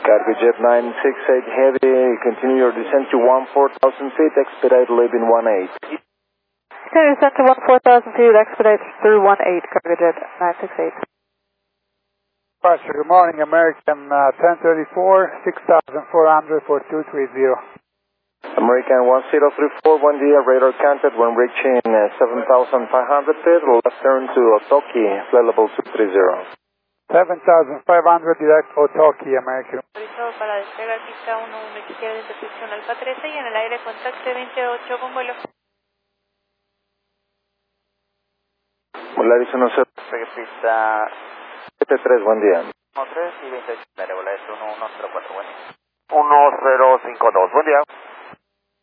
Cargo Jet 968 Heavy, continue your descent to 14,000 feet, expedite leaving 18. Continue descent to 14,000 feet, expedite through 18, Cargo Jet 968. Departure, good morning, American 1034, 6,400 for 230. American 1034, 1 dia, radar contact when reaching 7,500 feet, left turn to Otoki, flight level 230. 7,500 direct Otoki, American. Autorizado para despegar pista 11 izquierda de intersección Alfa 13 y en el aire contacto 28 con vuelo. Volaris 10. Pista 73, buen día. 13 y 28 en el aire, Volaris 1104, buen día. 1052, buen día.